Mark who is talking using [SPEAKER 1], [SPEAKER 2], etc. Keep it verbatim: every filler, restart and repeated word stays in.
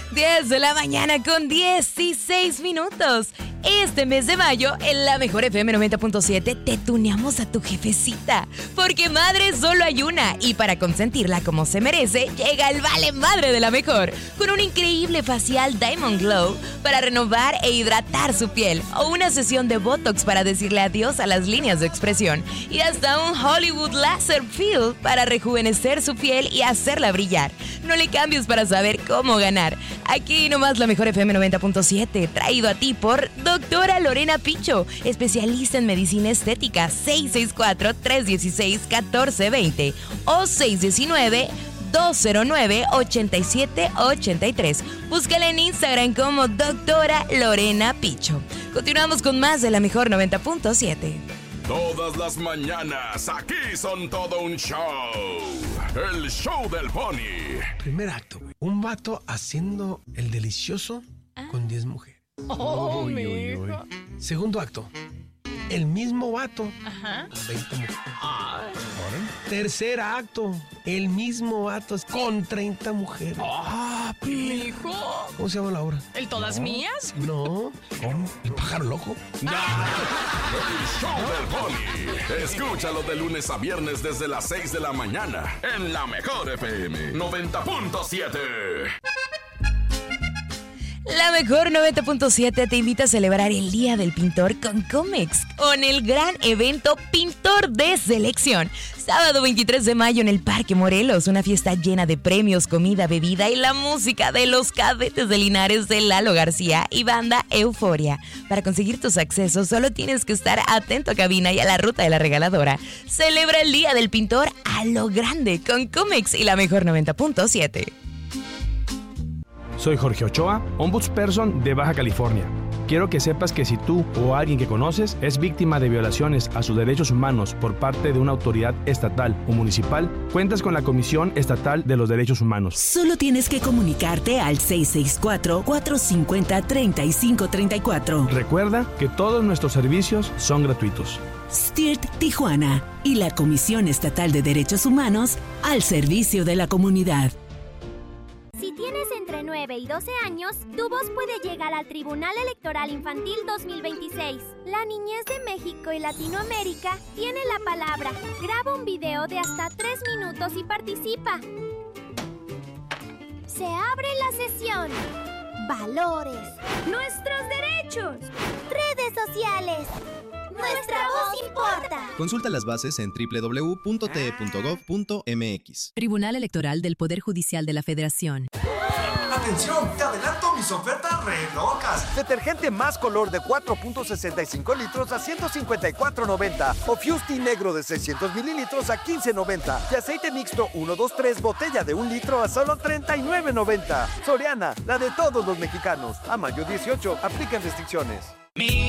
[SPEAKER 1] diez de la mañana con dieciséis minutos. Este mes de mayo, en la mejor F M noventa punto siete, te tuneamos a tu jefecita. Porque madre solo hay una. Y para consentirla como se merece, llega el Vale Madre de la Mejor. Con un increíble facial Diamond Glow para renovar e hidratar su piel. O una sesión de Botox para decirle adiós a las líneas de expresión. Y hasta un Hollywood Laser Fill para rejuvenecer su piel y hacerla brillar. No le cambies para saber cómo ganar. Aquí nomás la mejor F M noventa punto siete, traído a ti por Doctora Lorena Picho, especialista en medicina estética. Seis seis cuatro, tres uno seis, uno cuatro dos cero o seis uno nueve, dos cero nueve, ocho siete ocho tres. Búscala en Instagram como Doctora Lorena Picho. Continuamos con más de la mejor noventa punto siete.
[SPEAKER 2] Todas las mañanas, aquí son todo un show. El show del Pony.
[SPEAKER 3] Primer acto, güey. Un vato haciendo el delicioso ah. con diez mujeres.
[SPEAKER 4] Oh, uy, uy, uy.
[SPEAKER 3] Segundo acto, el mismo vato
[SPEAKER 4] Ajá.
[SPEAKER 3] con veinte mujeres.
[SPEAKER 4] Ay.
[SPEAKER 3] Tercer acto, el mismo vato con treinta mujeres.
[SPEAKER 4] ¡Ah, oh, mijo!
[SPEAKER 3] ¿Cómo se llama la obra?
[SPEAKER 4] ¿El Todas
[SPEAKER 3] no,
[SPEAKER 4] Mías?
[SPEAKER 3] No. ¿Cómo? ¿El pájaro loco?
[SPEAKER 2] No. El show del Pony. Escúchalo de lunes a viernes desde las seis de la mañana en la mejor F M noventa punto siete.
[SPEAKER 1] La mejor noventa punto siete te invita a celebrar el Día del Pintor con Comex, con el gran evento Pintor de Selección. Sábado veintitrés de mayo en el Parque Morelos, una fiesta llena de premios, comida, bebida y la música de los Cadetes de Linares de Lalo García y banda Euforia. Para conseguir tus accesos solo tienes que estar atento a cabina y a la ruta de la regaladora. Celebra el Día del Pintor a lo grande con Comex y la mejor noventa punto siete.
[SPEAKER 5] Soy Jorge Ochoa, ombudsperson de Baja California. Quiero que sepas que si tú o alguien que conoces es víctima de violaciones a sus derechos humanos por parte de una autoridad estatal o municipal, cuentas con la Comisión Estatal de los Derechos Humanos.
[SPEAKER 6] Solo tienes que comunicarte al seis seis cuatro, cuatro cinco cero, tres cinco tres cuatro.
[SPEAKER 5] Recuerda que todos nuestros servicios son gratuitos.
[SPEAKER 6] S T I R T Tijuana y la Comisión Estatal de Derechos Humanos al servicio de la comunidad.
[SPEAKER 7] Si tienes entre nueve y doce años, tu voz puede llegar al Tribunal Electoral Infantil dos mil veintiséis. La niñez de México y Latinoamérica tiene la palabra. Graba un video de hasta tres minutos y participa. Se abre la sesión. Valores. Nuestros derechos. Redes sociales. Nuestra voz importa.
[SPEAKER 8] Consulta las bases en doble u doble u doble u punto t e punto gov punto m x.
[SPEAKER 6] Tribunal Electoral del Poder Judicial de la Federación.
[SPEAKER 9] ¡Atención! ¡Te adelanto mis ofertas re locas! Detergente más color de cuatro punto sesenta y cinco litros a ciento cincuenta y cuatro noventa. O Fusti negro de seiscientos mililitros a quince noventa. Y aceite mixto uno dos tres botella de un litro a solo treinta y nueve noventa. Soriana, la de todos los mexicanos. A mayo dieciocho, aplican restricciones.